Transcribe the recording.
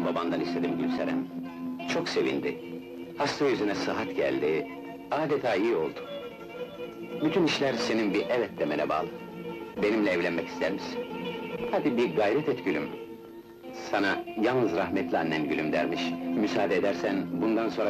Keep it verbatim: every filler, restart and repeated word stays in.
babandan istedim Gülseren. Çok sevindi. Hasta yüzüne sıhhat geldi, adeta iyi oldu. Bütün işler senin bir evet demene bağlı. Benimle evlenmek ister misin? Hadi bir gayret et gülüm. Sana yalnız rahmetli annen gülüm dermiş. Müsaade edersen bundan sonra